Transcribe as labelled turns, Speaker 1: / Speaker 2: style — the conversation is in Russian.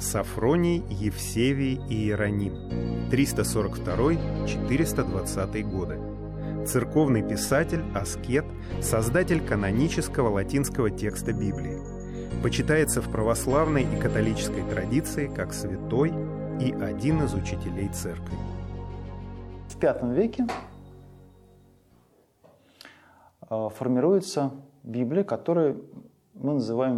Speaker 1: Сафроний, Евсевий и Иероним, 342-420 годы. Церковный писатель, аскет, создатель канонического латинского текста Библии. Почитается в православной и католической традиции как святой и один из учителей церкви.
Speaker 2: В V веке формируется Библия, которую мы называем